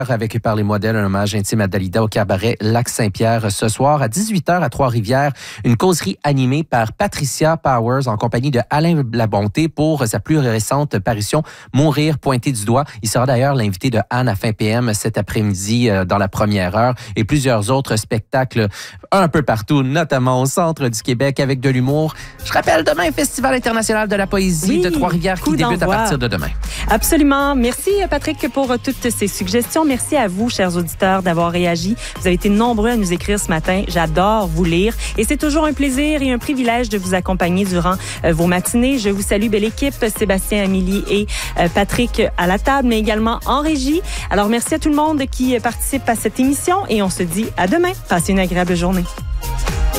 avec Parlez-moi d'elle, un hommage intime à Dalida au cabaret Lac-Saint-Pierre ce soir à 18h à Trois-Rivières. Une causerie animée par Patricia Powers en compagnie de Alain Labonté pour sa plus récente parution Mourir pointé du doigt. Il sera d'ailleurs l'invité de Anne à fin PM cet après-midi dans la première heure et plusieurs autres spectacles un peu partout, notamment au centre du Québec avec de l'humour. Je rappelle, demain, Festival international de la poésie de Trois-Rivières qui débute à partir de demain. Absolument. Merci Patrick pour toutes ces suggestions. Merci à vous, chers auditeurs, d'avoir réagi. Vous avez été nombreux à nous écrire ce matin. J'adore vous lire et c'est toujours un plaisir et un privilège de vous accompagner durant vos matinées. Je vous salue, belle équipe, Sébastien, Amélie et Patrick à la table, mais également en régie. Alors, merci à tout le monde qui participe à cette émission et on se dit à demain. Passez une agréable journée.